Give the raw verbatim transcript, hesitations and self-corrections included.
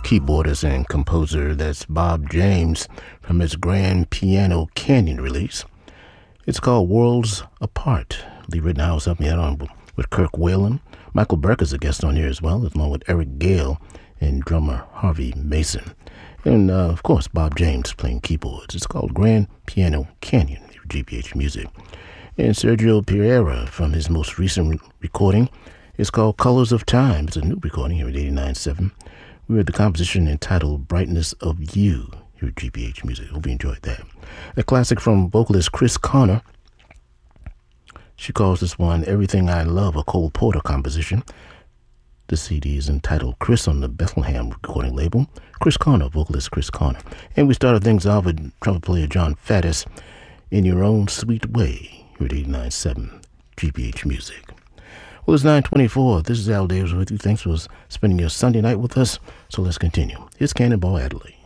keyboardist and composer. That's Bob James from his Grand Piano Canyon release. It's called Worlds Apart. Lee Rittenhouse helped me out on with Kirk Whalen. Michael Burke is a guest on here as well, along with Eric Gale and drummer Harvey Mason. And, uh, of course, Bob James playing keyboards. It's called Grand Piano Canyon, G P H Music. And Sergio Pereira from his most recent re- recording is called Colors of Time. It's a new recording here at eighty-nine point seven. We heard the composition entitled Brightness of You here at G P H Music. Hope you enjoyed that. A classic from vocalist Chris Connor. She calls this one Everything I Love, a Cole Porter composition. The C D is entitled Chris on the Bethlehem recording label. Chris Connor, vocalist Chris Connor. And we started things off with trumpet player John Faddis, In Your Own Sweet Way, here at eighty-nine point seven G P H Music. Well, it's nine twenty-four. This is Al Davis with you. Thanks for spending your Sunday night with us. So let's continue. Here's Cannonball Adderley.